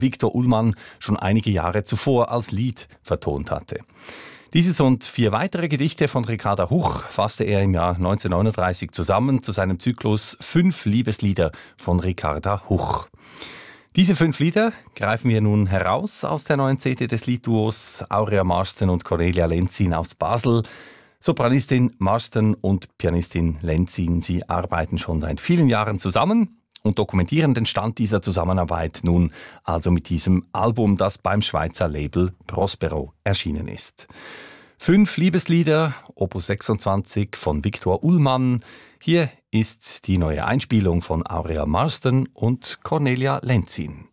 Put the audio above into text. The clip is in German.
Viktor Ullmann schon einige Jahre zuvor als Lied vertont hatte. Dieses und 4 weitere Gedichte von Ricarda Huch fasste er im Jahr 1939 zusammen zu seinem Zyklus 5 Liebeslieder von Ricarda Huch. Diese 5 Lieder greifen wir nun heraus aus der neuen CD des Liedduos Aurea Marsden und Cornelia Lenzin aus Basel. Sopranistin Marsden und Pianistin Lenzin, sie arbeiten schon seit vielen Jahren zusammen und dokumentieren den Stand dieser Zusammenarbeit nun also mit diesem Album, das beim Schweizer Label Prospero erschienen ist. 5 Liebeslieder, Opus 26 von Viktor Ullmann. Hier ist die neue Einspielung von Aurea Marsden und Cornelia Lenzin.